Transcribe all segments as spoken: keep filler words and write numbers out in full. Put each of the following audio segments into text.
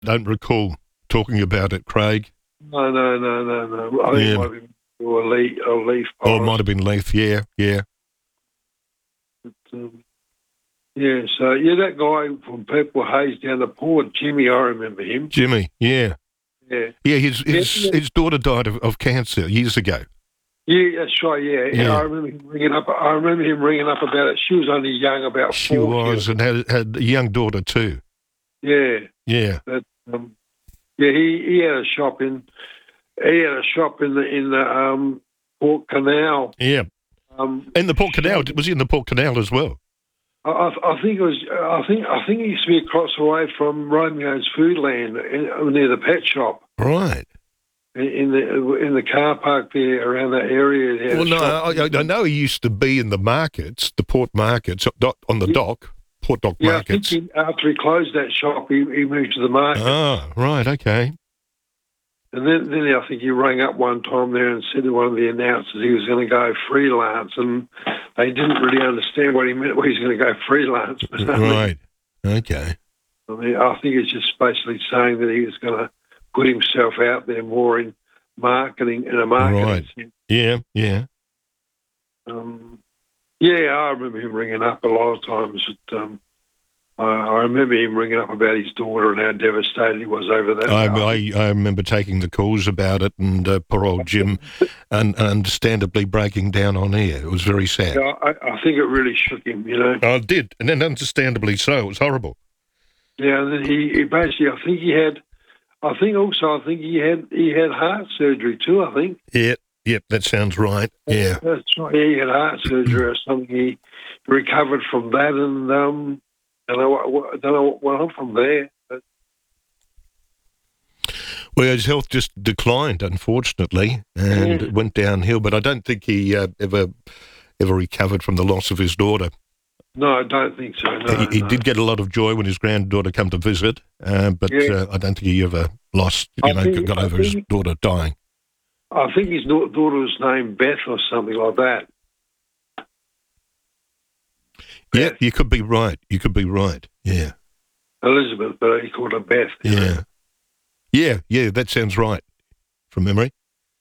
don't recall talking about it, Craig. No, no, no, no, no. I think Yeah. it might have been or Leaf, or Leaf Oh, it Forest. might have been Leith, yeah, yeah. But, um, yeah, so, yeah, that guy from Purple Haze down the port, Jimmy, I remember him. Jimmy, yeah. Yeah. Yeah, his his, Yeah, yeah. his daughter died of, of cancer years ago. Yeah, that's right, yeah. Yeah. yeah. I remember him ringing up. I remember him ringing up about it. She was only young, about She four. was, and had, had a young daughter too. Yeah. Yeah. But, um, yeah, he, he had a shop in, he had a shop in the, in the, um, Port Canal. Yeah. Um, In the Port Canal, was he in the Port Canal as well? I, I I think it was. I think. I think it used to be across the way from Romeo's Foodland, in, near the pet shop, Right. in, in the in the car park there around that area. There, Well, no, I, I know he used to be in the markets, the port markets, dock- on the Yeah. dock, port dock Yeah, I think markets. he, after he closed that shop, he, he moved to the market, Ah, right, okay. and then then I think he rang up one time there and said to one of the announcers he was going to go freelance, and they didn't really understand what he meant. Well, he's going to go freelance. But, I mean, Right, okay. I mean, I think it's just basically saying that he was going to put himself out there more in marketing, in a marketing Right. sense. Yeah, yeah. Um, yeah, I remember him ringing up a lot of times. But, um, I, I remember him ringing up about his daughter and how devastated he was over that. I, I, I remember taking the calls about it, and uh, poor old Jim, and understandably breaking down on air. It was very sad. Yeah, I, I think it really shook him, you know. I did, and then understandably so. It was horrible. Yeah, and then he, he basically, I think he had, I think also, I think he had he had heart surgery too. I think. Yeah, yep, that sounds right. Yeah. That's right. Yeah, he had heart surgery or something. He recovered from that, and um, I don't know what, what I don't know what went on from there. But, Well, his health just declined, unfortunately, and Yeah. it went downhill. But I don't think he uh, ever ever recovered from the loss of his daughter. no, I don't think so. No, he he no. did get a lot of joy when his granddaughter came to visit, uh, but Yeah. uh, I don't think he ever lost, you I know, think- got I over his think- daughter dying. I think his da- daughter was named Beth or something like that. Yeah, Beth. you could be right. You could be right. Yeah, Elizabeth, but he called her Beth. you know. yeah, yeah, yeah. That sounds right from memory.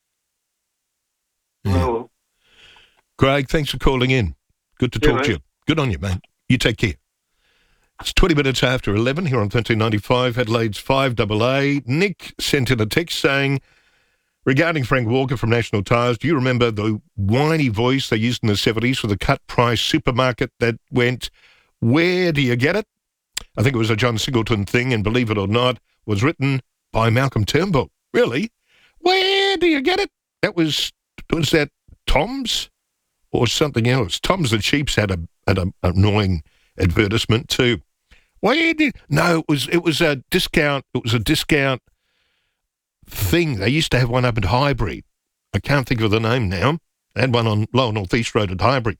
Yeah. Well, Craig, thanks for calling in. Good to Yeah, talk mate. to you. Good on you, mate. You take care. It's twenty minutes after eleven here on thirteen ninety-five, Adelaide's five A A. Nick sent in a text saying, regarding Frank Walker from National Tyres, do you remember the whiny voice they used in the seventies for the cut price supermarket that went, where do you get it? I think it was a John Singleton thing, and believe it or not, was written by Malcolm Turnbull. Really? Where do you get it? That was, was that Tom's or something else? Tom's the Sheeps had a had an annoying advertisement too. Where did, no, it was, it was a discount, it was a discount thing. They used to have one up at Highbury. I can't think of the name now. They had one on Lower North East Road at Highbury.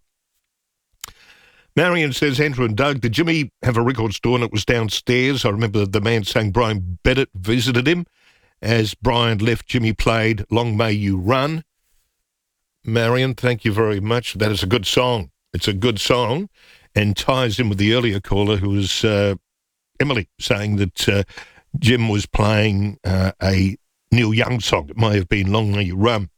Marion says, Andrew and Doug, did Jimmy have a record store and it was downstairs? I remember the man saying Brian Bennett visited him. As Brian left, Jimmy played Long May You Run. Marion, thank you very much. That is a good song. It's a good song and ties in with the earlier caller who was uh, Emily saying that uh, Jim was playing uh, a Neil Young song. It may have been Long May You Run.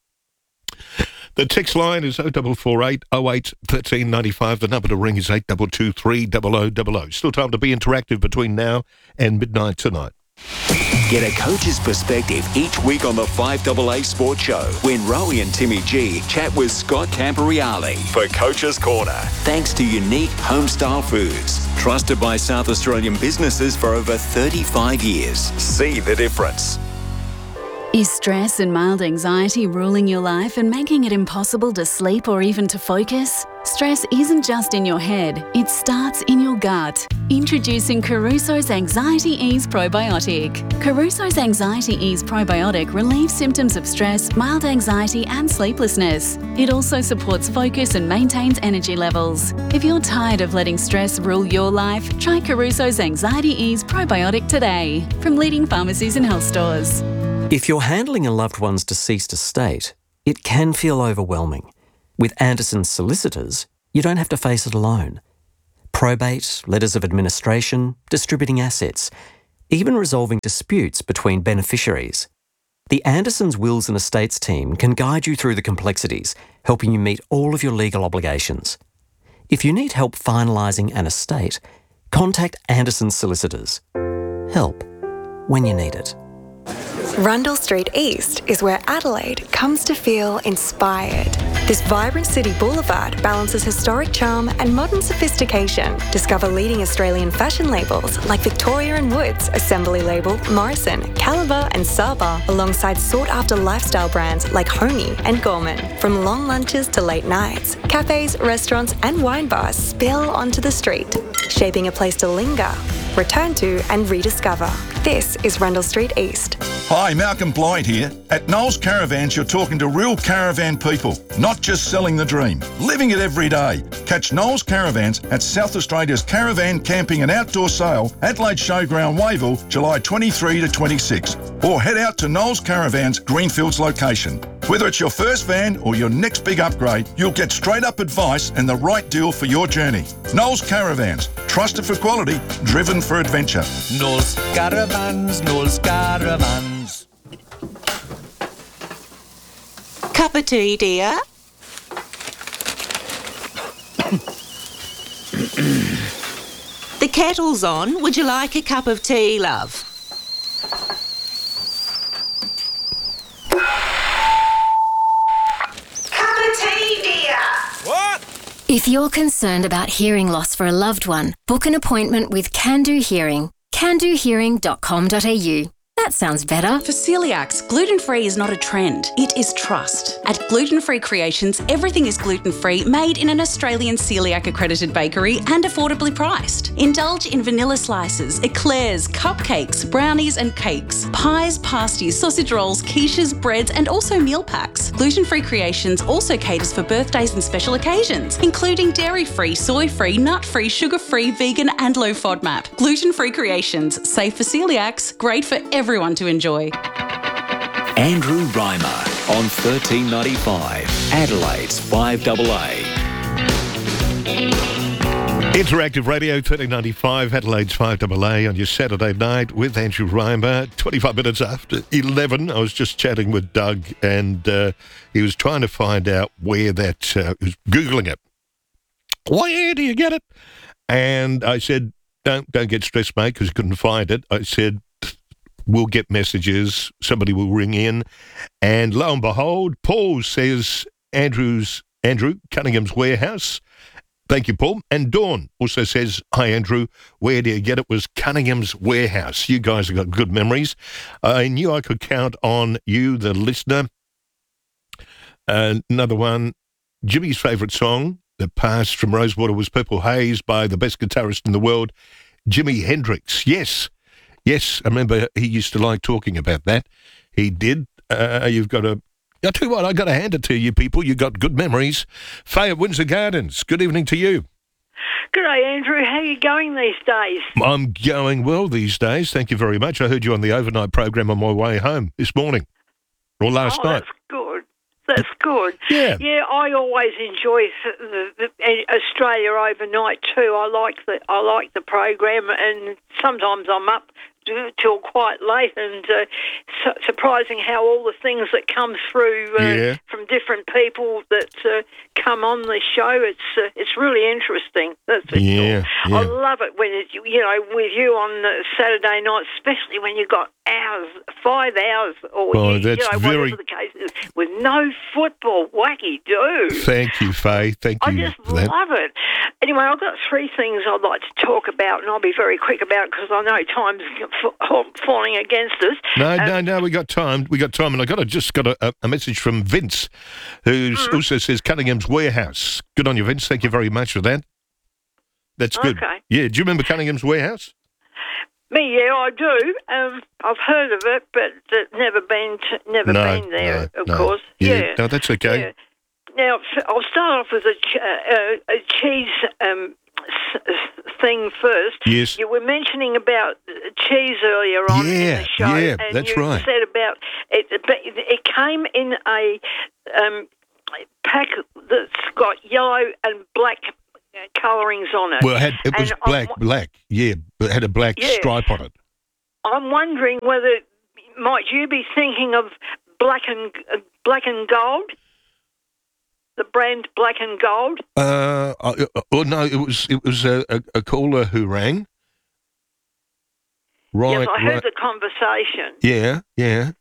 The text line is oh four four eight, oh eight, one three nine five. The number to ring is eight two two three, zero zero zero zero. Still time to be interactive between now and midnight tonight. Get a coach's perspective each week on the five A A Sports Show when Rowie and Timmy G chat with Scott Camporeale for Coach's Corner. Thanks to Unique Homestyle Foods, trusted by South Australian businesses for over thirty-five years. See the difference. Is stress and mild anxiety ruling your life and making it impossible to sleep or even to focus? Stress isn't just in your head, it starts in your gut. Introducing Caruso's Anxiety Ease Probiotic. Caruso's Anxiety Ease Probiotic relieves symptoms of stress, mild anxiety and sleeplessness. It also supports focus and maintains energy levels. If you're tired of letting stress rule your life, try Caruso's Anxiety Ease Probiotic today from leading pharmacies and health stores. If you're handling a loved one's deceased estate, it can feel overwhelming. With Anderson's solicitors, you don't have to face it alone. Probate, letters of administration, distributing assets. even resolving disputes between beneficiaries. The Andersons Wills and Estates team can guide you through the complexities, helping you meet all of your legal obligations. If you need help finalising an estate, contact Andersons Solicitors. Help when you need it. Rundle Street East is where Adelaide comes to feel inspired. This vibrant city boulevard balances historic charm and modern sophistication. Discover leading Australian fashion labels like Victoria and Woods, Assembly Label, Morrison, Caliber and Saba, alongside sought-after lifestyle brands like Honey and Gorman. From long lunches to late nights, cafes, restaurants and wine bars spill onto the street, shaping a place to linger, return to and rediscover. This is Rundle Street East. Hi, Malcolm Blight here. At Knowles Caravans, you're talking to real caravan people, not just selling the dream, living it every day. Catch Knowles Caravans at South Australia's Caravan Camping and Outdoor Sale, Adelaide Showground, Wavell, July twenty-third to twenty-sixth. Or head out to Knowles Caravans, Greenfields location. Whether it's your first van or your next big upgrade, you'll get straight up advice and the right deal for your journey. Knowles Caravans, trusted for quality, driven for adventure. Knowles Caravans, Knowles Caravans. Cup of tea, dear? The kettle's on. Would you like a cup of tea, love? If you're concerned about hearing loss for a loved one, book an appointment with Can Do Hearing. can do hearing dot com dot a u. That sounds better. For celiacs, gluten-free is not a trend, it is trust. At Gluten Free Creations, everything is gluten-free, made in an Australian celiac-accredited bakery and affordably priced. Indulge in vanilla slices, eclairs, cupcakes, brownies and cakes, pies, pasties, sausage rolls, quiches, breads and also meal packs. Gluten Free Creations also caters for birthdays and special occasions, including dairy-free, soy-free, nut-free, sugar-free, vegan and low FODMAP. Gluten Free Creations, safe for celiacs, great for everyone. Everyone to enjoy. Andrew Reimer on thirteen ninety-five, Adelaide's five A A. Interactive Radio, thirteen ninety-five, Adelaide's five A A on your Saturday night with Andrew Reimer. twenty-five minutes after eleven, I was just chatting with Doug and uh, he was trying to find out where that, uh, he was Googling it. Where do you get it? And I said, don't, don't get stressed, mate, because he couldn't find it. I said, we'll get messages, somebody will ring in, and lo and behold, Paul says Andrew's Andrew Cunningham's Warehouse. Thank you, Paul. And Dawn also says, hi, Andrew, where do you get it? Was Cunningham's Warehouse. You guys have got good memories. I knew I could count on you, the listener. Uh, another one, Jimmy's favourite song that passed from Rosewater was Purple Haze by the best guitarist in the world, Jimi Hendrix. Yes. Yes, I remember he used to like talking about that. He did. Uh, you've got to... I tell you what, I've got to hand it to you people. You've got good memories. Faye at Windsor Gardens, good evening to you. Good day, Andrew. How are you going these days? I'm going well these days. Thank you very much. I heard you on the overnight program on my way home this morning, or last oh, night. That's good. That's good. Yeah. Yeah, I always enjoy the, the, the Australia overnight too. I like the I like the program, and sometimes I'm up till quite late, and uh, su- surprising how all the things that come through uh, yeah. from different people that uh, come on the show, it's uh, it's really interesting. That's for yeah, sure. yeah. I love it when it's, you know, with you on uh, Saturday night, especially when you've got hours, five hours, or oh, you, that's you know, very... whatever the case is, with no football. Wacky do. Thank you, Faye. Thank I you. just for that. love it. Anyway, I've got three things I'd like to talk about, and I'll be very quick about it because I know time's f- falling against us. No, um, no, no. We got time. We got time, and I got a, just got a, a message from Vince, who mm. also says Cunningham's Warehouse. Good on you, Vince. Thank you very much for that. That's good. Okay. Yeah. Do you remember Cunningham's Warehouse? Me, yeah, I do. Um, I've heard of it, but uh, never been to, never no, been there. No, of no. course. Yeah. yeah. No, that's okay. Yeah. Now, f- I'll start off with a, ch- uh, a cheese um, s- thing first. Yes. You were mentioning about cheese earlier on yeah, in the show. Yeah, and that's you right. said about it, but it came in a um, pack that's got yellow and black colourings on it. Well, it, had, it was And black, on, black. Yeah, but it had a black yeah. stripe on it. I'm wondering whether might you be thinking of Black and uh, Black and Gold, the brand Black and Gold. Uh, uh, oh no, it was it was a, a, a caller who rang. Right, yes, I heard right. the conversation. Yeah, yeah.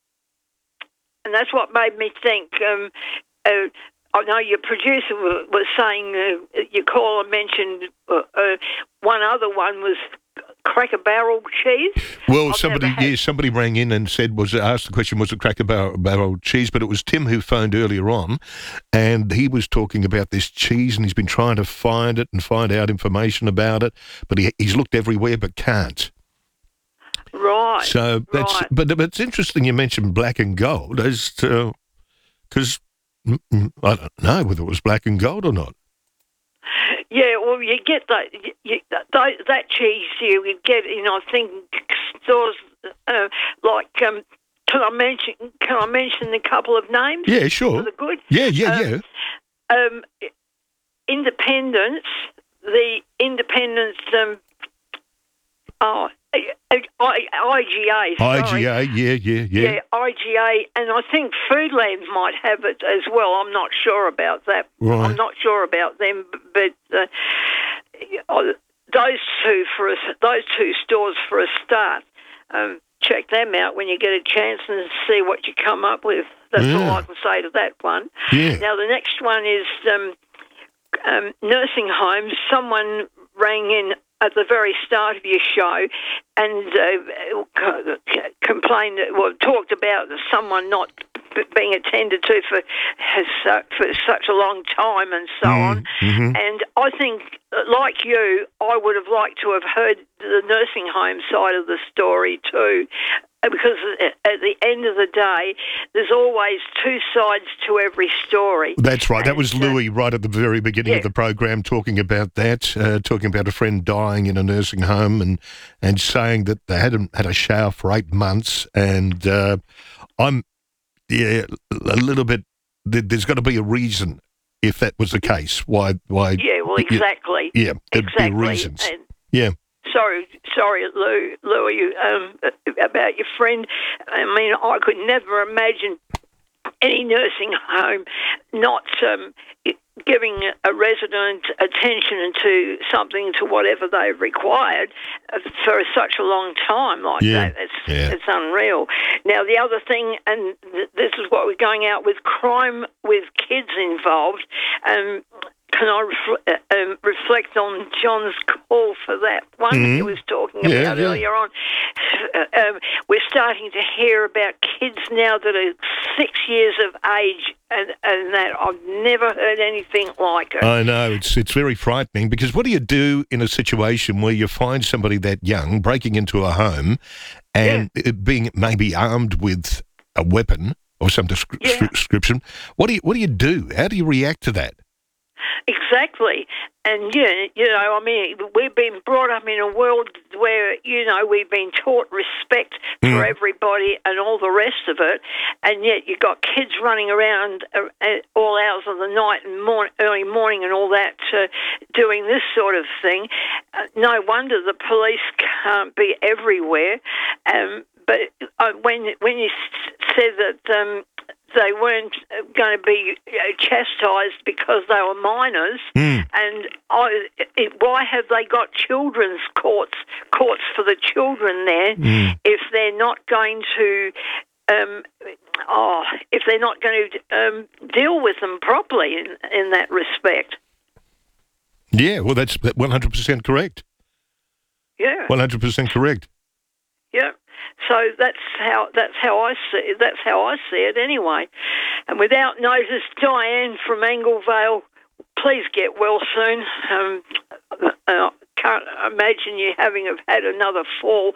And that's what made me think. Um, uh, I know your producer w- was saying, uh, your caller mentioned uh, uh, one other one was Cracker Barrel cheese. Well, I've somebody never had- yeah, somebody rang in and said, was asked the question, was it Cracker Barrel, barrel cheese? But it was Tim who phoned earlier on, and he was talking about this cheese, and he's been trying to find it and find out information about it, but he, he's looked everywhere but can't. Right. So that's, right. but, but it's interesting you mentioned Black and Gold, as to, because I don't know whether it was Black and Gold or not. Yeah, well, you get that you, that, that cheese you would get in, I think, stores uh, like. Um, can I mention? Can I mention a couple of names? Yeah, sure. For the good. Yeah, yeah, um, yeah. Um, Independence, the Independence. Um, oh, I, I, IGA. Sorry. I G A, yeah, yeah, yeah. Yeah, I G A, and I think Foodland might have it as well. I'm not sure about that. Right. I'm not sure about them, but uh, those two for a, those two stores for a start. Um, check them out when you get a chance and see what you come up with. That's Yeah. all I can say to that one. Yeah. Now the next one is um, um, nursing homes. Someone rang in at the very start of your show and uh, complained, well, talked about someone not b- being attended to for has, uh, for such a long time and so Mm, on. mhm. And I think, like you, I would have liked to have heard the nursing home side of the story too, because at the end of the day, there's always two sides to every story. That's right. That And, was uh, Louis right at the very beginning yeah. of the program talking about that, uh, talking about a friend dying in a nursing home and, and saying that they hadn't had a shower for eight months. And uh, I'm, yeah, a little bit, there- there's got to be a reason if that was the case. Why? Why? Yeah, well, exactly. Yeah, there'd exactly. be reasons. And, Yeah. Sorry, sorry, Lou, Louis, um, about your friend. I mean, I could never imagine any nursing home not um, giving a resident attention to something, to whatever they've required for such a long time like Yeah, that. It's, yeah. it's unreal. Now, the other thing, and th- this is what we're going out with, crime with kids involved. Um, Can I ref- uh, um, reflect on John's call for that one Mhm. he was talking Yeah, about yeah. earlier on? Uh, um, we're starting to hear about kids now that are six years of age, and, and that I've never heard anything like it. I know, it's it's very frightening, because what do you do in a situation where you find somebody that young breaking into a home and it being maybe armed with a weapon or some descri- Yeah. description? What do you what do you do? How do you react to that? Exactly. And, yeah, you know, I mean, we've been brought up in a world where, you know, we've been taught respect Mm. for everybody and all the rest of it, and yet you've got kids running around uh, at all hours of the night and mor- early morning and all that, uh, doing this sort of thing. Uh, no wonder the police can't be everywhere. Um, but uh, when when you s- said that um, they weren't going to be uh, chastised because they were minors, Mm. and I, it, why have they got children's courts courts for the children there Mm. if they're not going to? Um, oh, if they're not going to um, deal with them properly in, in that respect. Yeah, well, that's one hundred percent correct. Yeah. one hundred percent correct. Yeah. So that's how that's how I see that's how I see it anyway. And without notice, Diane from Anglevale, please get well soon. Um, uh, can't imagine you having have had another fall.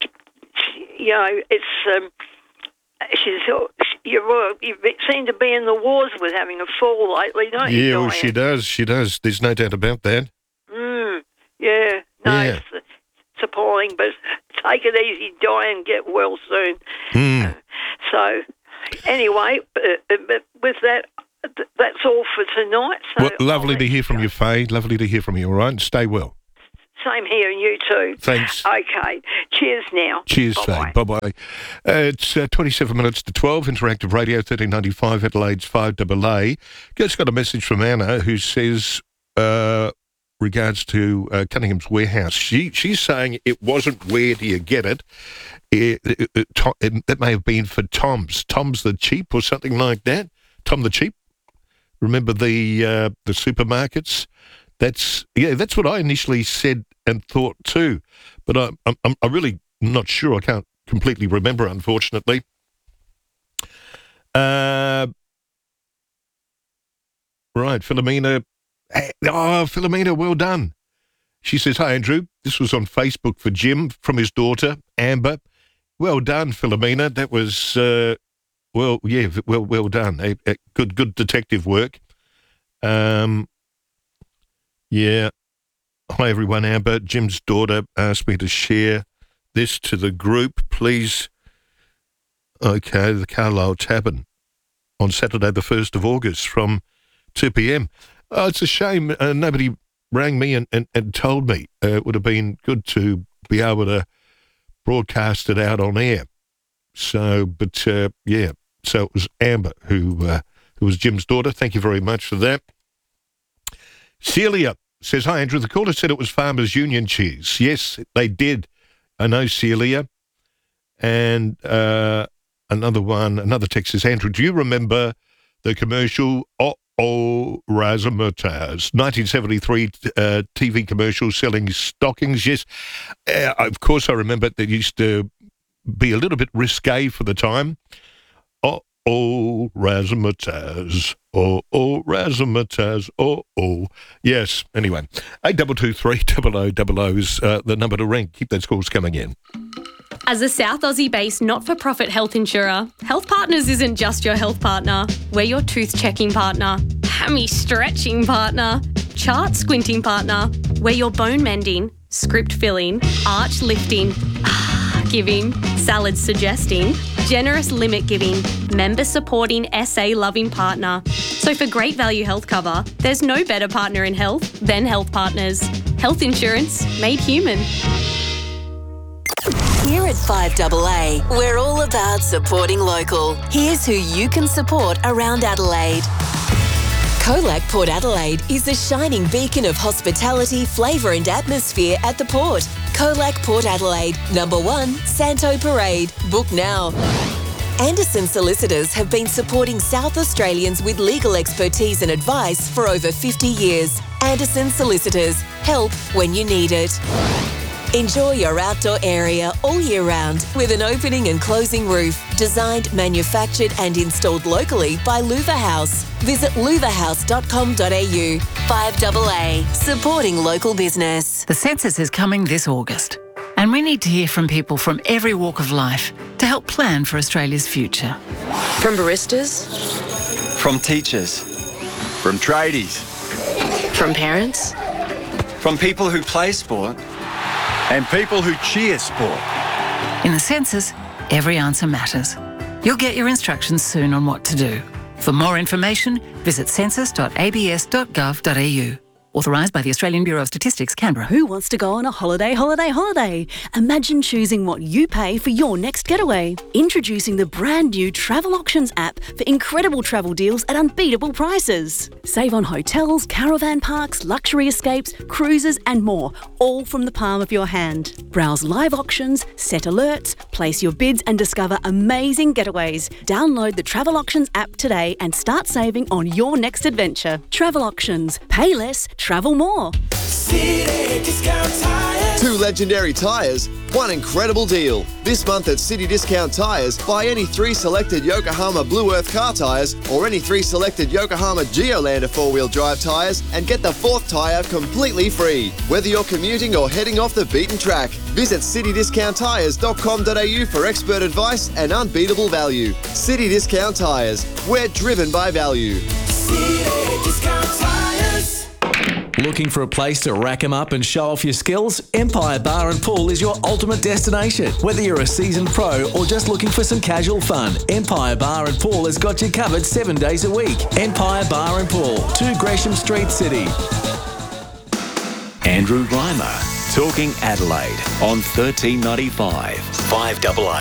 You know, it's um, she's you you seem to be in the wars with having a fall lately, don't you, Yeah, well, Diane? she does. She does. There's no doubt about that. Mm, yeah. No, Yeah. It's, it's appalling, but take it easy, Diane. Get well soon. Mm. So, anyway, uh, but with that, th- that's all for tonight. So Well, lovely I'll to let hear you from go. you, Faye. Lovely to hear from you, all right? Stay well. Same here, and you too. Thanks. Okay. Cheers now. Cheers, Bye-bye. Faye. Bye-bye. Uh, it's uh, twenty-seven minutes to twelve, Interactive Radio, thirteen ninety-five, Adelaide's five double A. Just got a message from Anna who says, uh, regards to uh, Cunningham's Warehouse, she she's saying it wasn't where do you get it. It, it, it, Tom, it, that may have been for Tom's. Tom's the Cheap or something like that. Tom the Cheap. Remember the uh, the supermarkets? That's yeah. That's what I initially said and thought too, but I, I'm I'm I'm really not sure. I can't completely remember, unfortunately. Uh, right, Philomena. Oh, Philomena, well done. She says, "Hi Andrew. This was on Facebook for Jim from his daughter Amber. Well done, Philomena. That was uh, well, yeah, well, well done. A, a good, good detective work." Um. Yeah. Hi, everyone. Amber, Jim's daughter asked me to share this to the group. Please. Okay, the Carlisle Tavern on Saturday, the first of August from two p.m. Oh, it's a shame uh, nobody rang me and, and, and told me. Uh, it would have been good to be able to broadcast it out on air. So, but, uh, yeah. So it was Amber who, uh, who was Jim's daughter. Thank you very much for that. Celia says, "Hi, Andrew. The caller said it was Farmers Union cheese." Yes, they did. I know, Celia. And uh, another one, another text says, "Andrew, do you remember the commercial, Oh-Oh Razzmatazz, nineteen seventy-three uh, T V commercial selling stockings?" Yes, uh, of course I remember. They used to be a little bit risque for the time. Oh, Razzmatazz. Oh, oh, Razzmatazz. Oh, oh. Yes. Anyway, eight double two three double o double o is uh, the number to ring. Keep those calls coming in. As a South Aussie-based not-for-profit health insurer, Health Partners isn't just your health partner. We're your tooth-checking partner, hammy-stretching partner, chart-squinting partner. We're your bone-mending, script-filling, arch-lifting, giving, salad-suggesting, generous limit-giving, member-supporting, S A-loving partner. So for great value health cover, there's no better partner in health than Health Partners. Health insurance made human. Here at five double A, we're all about supporting local. Here's who you can support around Adelaide. Colac Port Adelaide is the shining beacon of hospitality, flavour and atmosphere at the port. Colac Port Adelaide, number one, Santo Parade. Book now. Anderson Solicitors have been supporting South Australians with legal expertise and advice for over fifty years. Anderson Solicitors, help when you need it. Enjoy your outdoor area all year round with an opening and closing roof. Designed, manufactured and installed locally by Louver House. Visit louver house dot com dot a u. five double A, supporting local business. The census is coming this August, and we need to hear from people from every walk of life to help plan for Australia's future. From baristas, from teachers, from tradies, from parents, from people who play sport, and people who cheer sport. In the census, every answer matters. You'll get your instructions soon on what to do. For more information, visit census dot a b s dot gov dot a u. Authorised by the Australian Bureau of Statistics, Canberra. Who wants to go on a holiday, holiday, holiday? Imagine choosing what you pay for your next getaway. Introducing the brand new Travel Auctions app for incredible travel deals at unbeatable prices. Save on hotels, caravan parks, luxury escapes, cruises and more, all from the palm of your hand. Browse live auctions, set alerts, place your bids and discover amazing getaways. Download the Travel Auctions app today and start saving on your next adventure. Travel Auctions. Pay less, travel more. City Discount Tires. Two legendary tyres, one incredible deal. This month at City Discount Tires, buy any three selected Yokohama Blue Earth car tyres or any three selected Yokohama Geolander four-wheel drive tyres and get the fourth tyre completely free. Whether you're commuting or heading off the beaten track, visit city discount tires dot com dot a u for expert advice and unbeatable value. City Discount Tires, we're driven by value. City Discount Tires. Looking for a place to rack 'em up and show off your skills? Empire Bar and Pool is your ultimate destination. Whether you're a seasoned pro or just looking for some casual fun, Empire Bar and Pool has got you covered seven days a week. Empire Bar and Pool, two Gresham Street, City. Andrew Reimer Talking Adelaide on thirteen ninety-five, five A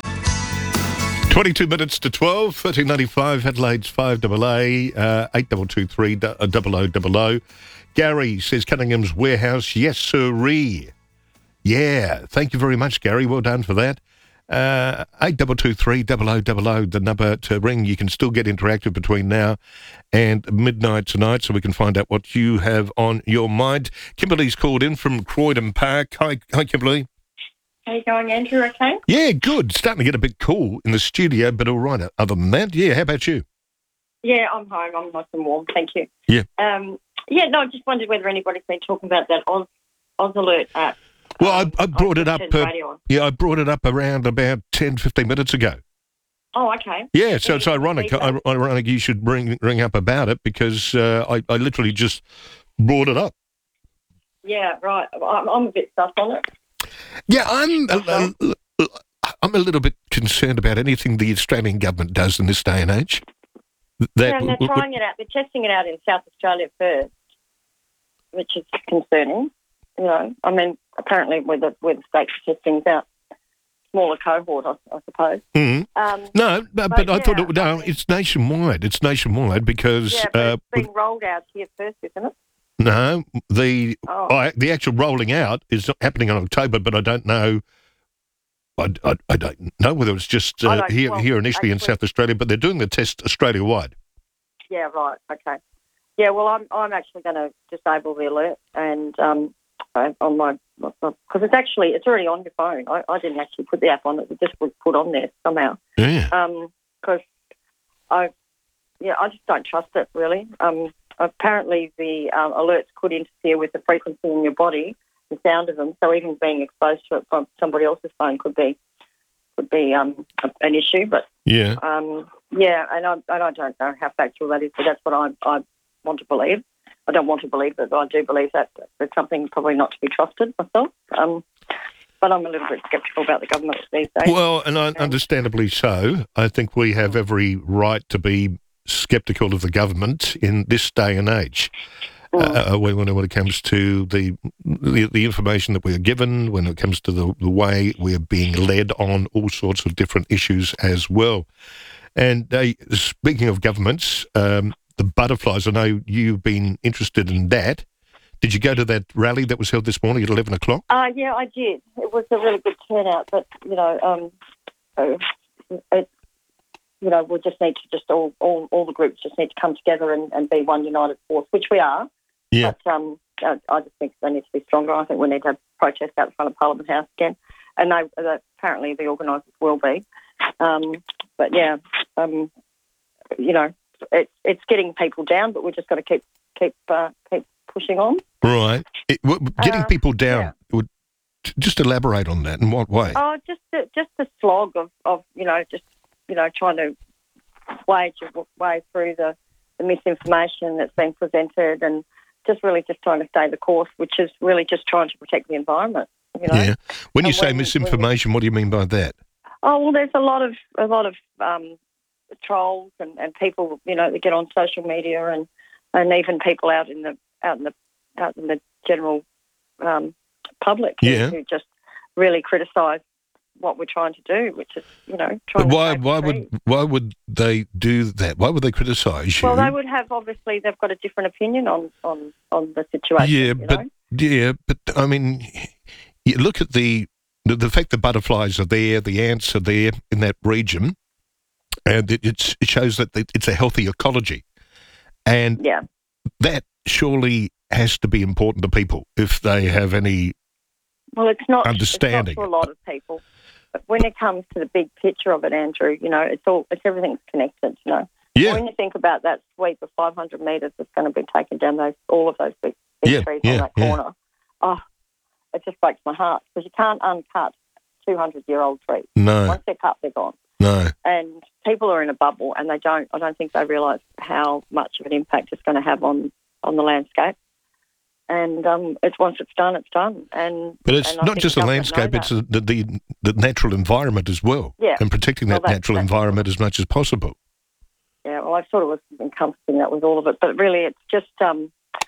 A. twenty-two minutes to twelve, thirteen ninety-five, Adelaide's five A A, uh, eight two two three, double oh double oh. Gary says Cunningham's Warehouse, yes sirree. Yeah, thank you very much, Gary. Well done for that. Uh, eight two two three, double oh double oh, the number to ring. You can still get interactive between now and midnight tonight so we can find out what you have on your mind. Kimberly's called in from Croydon Park. Hi, hi Kimberly. How you going, Andrew? Okay? Yeah, good. Starting to get a bit cool in the studio, but all right. Other than that, yeah, how about you? Yeah, I'm home. I'm nice and warm. Thank you. Yeah. Um, yeah, no, I just wondered whether anybody's been talking about that Oz, Oz Alert app. Well, I, I brought it up. Uh, radio on. yeah, I brought it up around about ten, fifteen minutes ago. Oh, okay. Yeah, so it's ironic. Ironic you should bring ring up about it because uh, I, I literally just brought it up. Yeah, right. I'm, I'm a bit stuck on it. Yeah, I'm a, a, I'm a little bit concerned about anything the Australian government does in this day and age. That, yeah, and they're w- trying w- it out. They're testing it out in South Australia first, which is concerning. You know, I mean, apparently where the, where the state's testing out, smaller cohort, I, I suppose. Mm. Um, no, but, but yeah, I thought, it, no, I mean, it's nationwide. It's nationwide because... Yeah, but uh, it's being rolled out here first, isn't it? No, the oh. I, the actual rolling out is happening in October, but I don't know... I, I, I don't know whether it's just uh, here, well, here initially actually, in South Australia, but they're doing the test Australia-wide. Yeah, right, okay. Yeah, well, I'm I'm actually going to disable the alert and... Um, on my, because it's actually, it's already on your phone. I, I didn't actually put the app on it. It just was put on there somehow. Yeah. Um, because I, yeah, I just don't trust it, really. Um, apparently the um, alerts could interfere with the frequency in your body, the sound of them, so even being exposed to it from somebody else's phone could be, could be um, an issue. But, yeah, um, yeah, and I, and I don't know how factual that is, but that's what I, I want to believe. I don't want to believe it, but I do believe that it's something probably not to be trusted myself. Um, but I'm a little bit sceptical about the government these days. Well, and I, understandably so. I think we have every right to be sceptical of the government in this day and age. Mm. Uh, when, when it comes to the, the the information that we are given, when it comes to the, the way we are being led on all sorts of different issues as well. And uh, speaking of governments... Um, the butterflies, I know you've been interested in that. Did you go to that rally that was held this morning at eleven o'clock? Uh, yeah, I did. It was a really good turnout, but, you know, um, it, you know, we just need to just all, all, all the groups just need to come together and, and be one united force, which we are. Yeah. But um, I, I just think they need to be stronger. I think we need to have protests out in front of Parliament House again. And they, uh, apparently the organisers will be. Um, but, yeah, um, you know, It's it's getting people down, but we've just got to keep keep uh, keep pushing on. Right, it, w- getting uh, people down. Yeah. Would just elaborate on that. In what way? Oh, just the, just the slog of, of you know just you know trying to wage your way through the, the misinformation that's been presented, and just really just trying to stay the course, which is really just trying to protect the environment. You know? Yeah. When you and say when, misinformation, when, what do you mean by that? Oh well, there's a lot of a lot of um, trolls and, and people, you know, that get on social media, and, and even people out in the out in the out in the general um, public yeah. who, who just really criticise what we're trying to do, which is, you know, trying but why to why would why would they do that? Why would they criticise you? Well, they would have, obviously they've got a different opinion on on, on the situation. Yeah, you but know? yeah, but I mean, you look at the, the the fact the butterflies are there, the ants are there in that region, and it, it's, it shows that it's a healthy ecology, and yeah. that surely has to be important to people if they have any well, it's not understanding. It's not for a lot of people. But when it comes to the big picture of it, Andrew, you know, it's all, it's everything's connected, you know. Yeah. When you think about that sweep of five hundred metres that's going to be taken down those, all of those big, big yeah, trees yeah, on that yeah. corner, oh, it just breaks my heart, because you can't uncut two hundred year old trees. No. Once they're cut, they're gone. No. And people are in a bubble, and they don't, I don't think they realise how much of an impact it's going to have on, on the landscape. And um, it's once it's done, it's done. And but it's and I not think just the landscape; it's the, the the natural environment as well. Yeah, and protecting that well, natural environment as much as possible. Yeah, well, I sort of was encompassing that with all of it, but really, it's just um,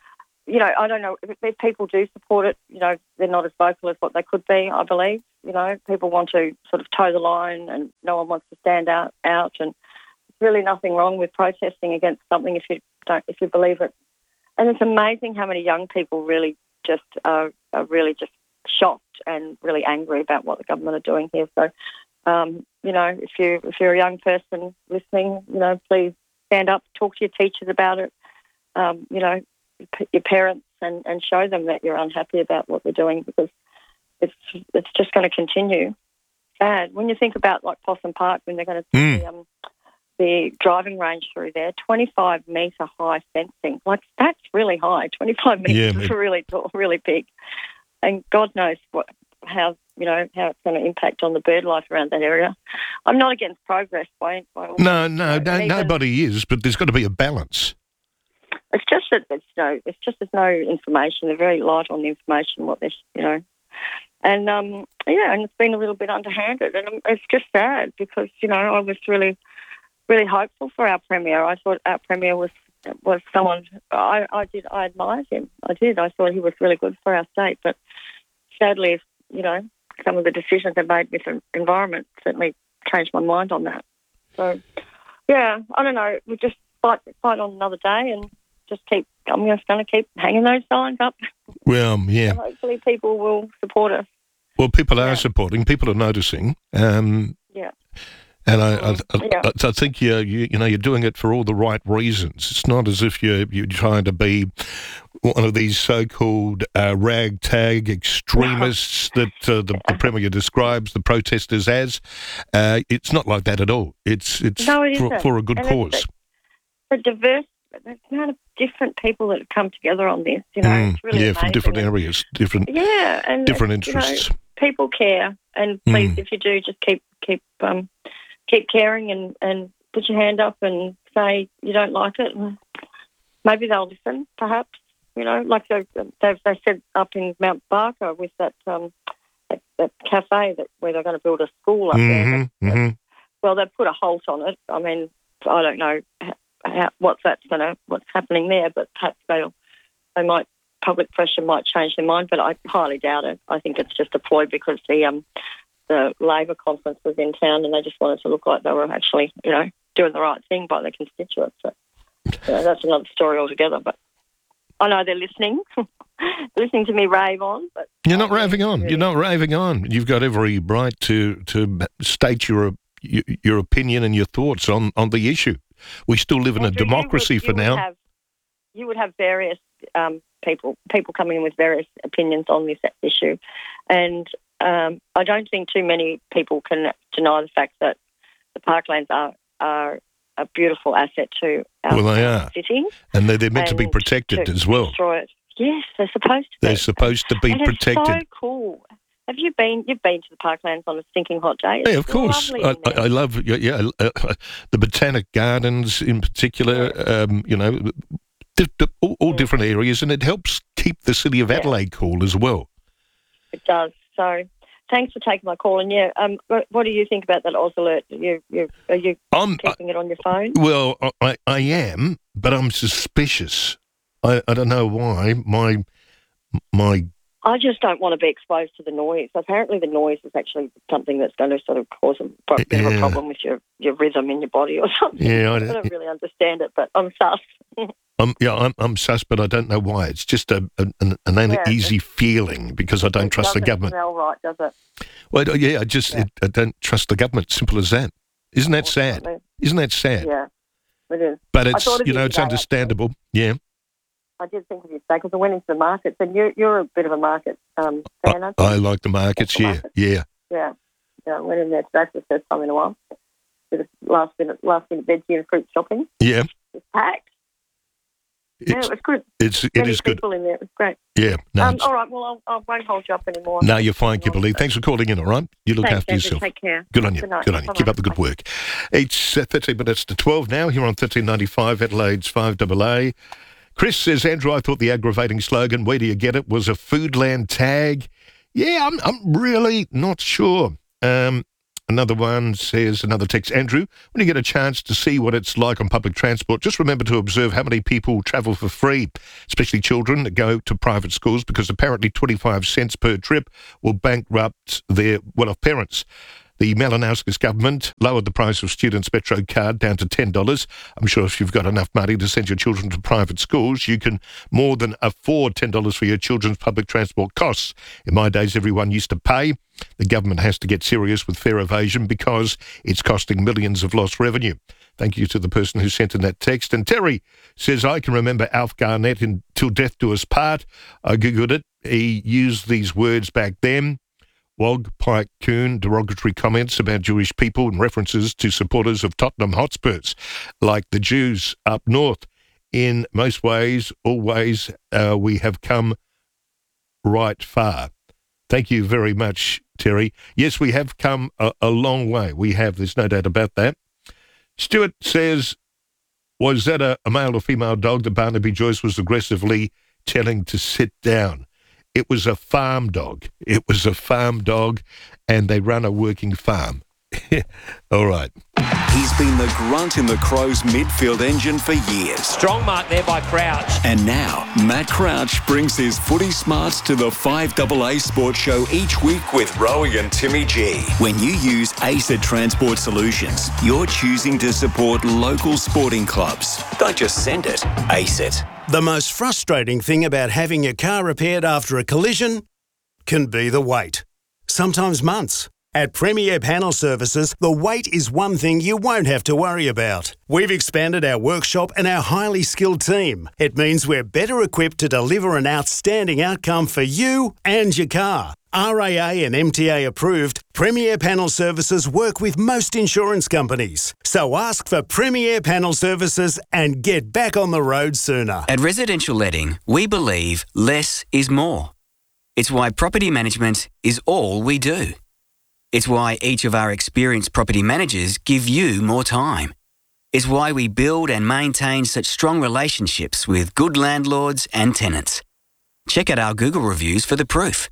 you know, I don't know if, if people do support it. You know, they're not as vocal as what they could be. I believe. You know, people want to sort of toe the line, and no one wants to stand out. Out, and there's really nothing wrong with protesting against something if you don't, if you believe it. And it's amazing how many young people really just uh, are really just shocked and really angry about what the government are doing here. So, um, you know, if you if you're a young person listening, you know, please stand up, talk to your teachers about it. Um, you know, your parents, and, and show them that you're unhappy about what they're doing, because it's it's just going to continue. Sad when you think about like Possum Park, when they're going to Mm. the, um, the driving range through there, twenty-five metre high fencing. Like, that's really high. twenty-five metres Yeah, is mate. really tall, really big. And God knows what how you know how it's going to impact on the bird life around that area. I'm not against progress by, by all No, means, no, you know, no even- nobody is, but there's got to be a balance. It's just that it's no, it's just there's no information. They're very light on the information. What there's, you know, and um, yeah, and it's been a little bit underhanded, and it's just sad because you know I was really, really hopeful for our premier. I thought our premier was was someone I, I did I admired him. I did. I thought he was really good for our state, but sadly, you know, some of the decisions they made with the environment certainly changed my mind on that. So, yeah, I don't know. We just fight fight on another day and. Just keep. I'm just going to keep hanging those signs up. Well, yeah. And hopefully, people will support us. Well, people are supporting. People are noticing. Um, Yeah. And I, I, I, Yeah. I think you, you, you know, you're doing it for all the right reasons. It's not as if you're you're trying to be one of these so-called uh, ragtag extremists that uh, the, the Premier describes the protesters as. Uh, it's not like that at all. It's it's No, it for, isn't. for a good And cause. it's The diverse, the amount of different people that have come together on this. You know, Mm, it's really yeah, amazing. from different areas, different Yeah, and different you know, interests. people care, and please, Mm. if you do, just keep keep um, keep caring, and, and put your hand up and say you don't like it. And maybe they'll listen, perhaps. You know, like they they've they said up in Mount Barker with that um that, that cafe that where they're going to build a school up there. Mm-hmm, mm-hmm. Well, they've put a halt on it. I mean, I don't know how, how, what's that's going to what's happening there, but perhaps they'll they might public pressure might change their mind, but I highly doubt it. I think it's just a ploy because the um the Labor conference was in town and they just wanted to look like they were actually you know doing the right thing by their constituents. So, you know, that's another story altogether. But I know they're listening, listening to me rave on. But You're not raving on. You're not raving on. You've got every right to to state your your, your opinion and your thoughts on, on the issue. We still live in a Andrew, you democracy would- for you would now. have- you would have various um, people people coming in with various opinions on this issue, and um, I don't think too many people can deny the fact that the parklands are are a beautiful asset to our Well, they are. city. And they're, they're meant to be and protected to as well. Destroy it. Yes, they're supposed to. They're supposed to be and protected. It's so cool. Have you been? You've been to the parklands on a stinking hot day. Yeah, It's of course. lovely I, in there. I I love yeah, yeah uh, uh, the Botanic Gardens in particular. Um, you know, di- di- all, all different areas, and it helps keep the city of Adelaide cool as well. It does. So, thanks for taking my call. And yeah, um, what, what do you think about that Oz alert? You, you, are you I'm, keeping it on your phone? Well, I, I am, but I'm suspicious. I, I don't know why. My my I just don't want to be exposed to the noise. Apparently, the noise is actually something that's going to sort of cause a bit of a Yeah. problem with your, your rhythm in your body or something. Yeah, I I don't- don't really understand it, but I'm sus. I'm yeah I'm I'm sus, but I don't know why. It's just a an, an Yeah, uneasy feeling because I don't trust the Doesn't government. smell right, does it? Well, yeah, I just It, I don't trust the government. Simple as that. Isn't that sad? Unfortunately. Isn't that sad? Yeah, it is. But I it's thought of you know you it's today, understandable. Yeah. I did think of you today because I went into the markets, and you're, you're a bit of a market um, fan, aren't you? I like the markets. Yeah, yeah. Yeah, yeah. I went in there today for the first time in a while. Did a last minute, last minute veggie and fruit shopping. Yeah. It's packed. yeah, It's it was good. it's it Many is good. people in there. It was great. Yeah. No, um, it's- all right. Well, I'll, I won't hold you up anymore. no, you're fine, Kimberly. Thanks for calling in. All right. You look Thanks, after Andrew. yourself. Take care. Good on you. Good night. Good on you. Bye-bye. Keep up the good work. It's uh, thirteen minutes to twelve now here on thirteen ninety-five Adelaide's five A A. Chris says, Andrew, I thought the aggravating slogan, where do you get it, was a Foodland tag. Yeah, I'm I'm really not sure. Um, Another one says, another text, Andrew, when you get a chance to see what it's like on public transport, just remember to observe how many people travel for free, especially children that go to private schools, because apparently twenty-five cents per trip will bankrupt their well-off parents. The Malinowskis government lowered the price of students' Metro card down to ten dollars. I'm sure if you've got enough money to send your children to private schools, you can more than afford ten dollars for your children's public transport costs. In my days, everyone used to pay. The government has to get serious with fare evasion because it's costing millions of lost revenue. Thank you to the person who sent in that text. And Terry says, I can remember Alf Garnett in Till Death Do Us Part. I Googled it. He used these words back then. Wog, Pike, Coon, derogatory comments about Jewish people and references to supporters of Tottenham Hotspurs, like the Jews up north. In most ways, always, uh, we have come right far. Thank you very much, Terry. Yes, we have come a, a long way. We have, there's no doubt about that. Stuart says, was that a, a male or female dog that Barnaby Joyce was aggressively telling to sit down? It was a farm dog. It was a farm dog, and they run a working farm. All right. He's been the grunt in the Crows midfield engine for years. Strong mark there by Crouch. And now, Matt Crouch brings his footy smarts to the five A A Sports Show each week with Rowie and Timmy G. When you use ACET Transport Solutions, you're choosing to support local sporting clubs. Don't just send it, ACET. The most frustrating thing about having your car repaired after a collision can be the wait. Sometimes months. At Premier Panel Services, the wait is one thing you won't have to worry about. We've expanded our workshop and our highly skilled team. It means we're better equipped to deliver an outstanding outcome for you and your car. R A A and M T A approved, Premier Panel Services work with most insurance companies. So ask for Premier Panel Services and get back on the road sooner. At Residential Letting, we believe less is more. It's why property management is all we do. It's why each of our experienced property managers give you more time. It's why we build and maintain such strong relationships with good landlords and tenants. Check out our Google reviews for the proof.